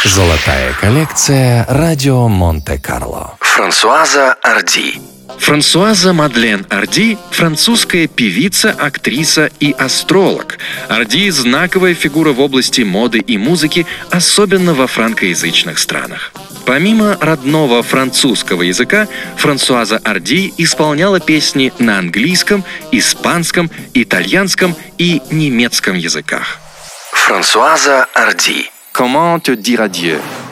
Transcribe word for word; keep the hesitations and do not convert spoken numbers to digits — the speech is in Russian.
Золотая коллекция «Радио Монте-Карло». Франсуаза Арди. Франсуаза Мадлен Арди – французская певица, актриса и астролог. Арди – знаковая фигура в области моды и музыки, особенно во франкоязычных странах. Помимо родного французского языка, Франсуаза Арди исполняла песни на английском, испанском, итальянском и немецком языках. Франсуаза Арди. Comment te dire adieu?